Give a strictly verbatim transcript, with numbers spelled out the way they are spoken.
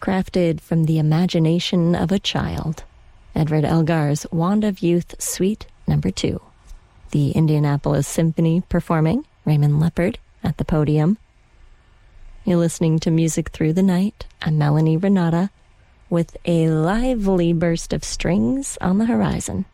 crafted from the imagination of a child. Edward Elgar's Wand of Youth Suite Number two. The Indianapolis Symphony performing Raymond Leppard at the podium. You're listening to Music Through the Night. I'm Melanie Renata with a lively burst of strings on the horizon.